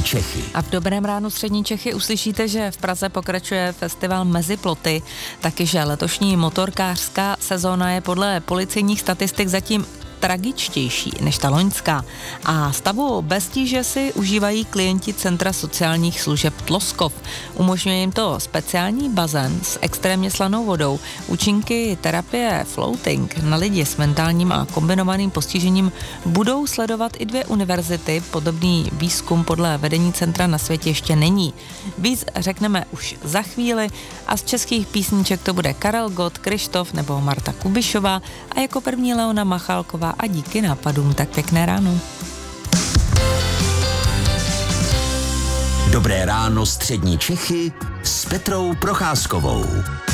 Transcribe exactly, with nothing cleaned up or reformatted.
Střední Čechy. A v Dobrém ránu Střední Čechy uslyšíte, že v Praze pokračuje festival Mezi ploty, taky že letošní motorkářská sezóna je podle policejních statistik zatím tragičtější než ta loňská. A stavu bez tíže si užívají klienti Centra sociálních služeb Tloskov. Umožňuje jim to speciální bazén s extrémně slanou vodou. Účinky terapie floating na lidi s mentálním a kombinovaným postižením budou sledovat i dvě univerzity. Podobný výzkum podle vedení centra na světě ještě není. Víc řekneme už za chvíli a z českých písniček to bude Karel Gott, Kryštof nebo Marta Kubišová a jako první Leona Machálková a díky nápadům. Tak pěkné ráno. Dobré ráno Střední Čechy s Petrou Procházkovou.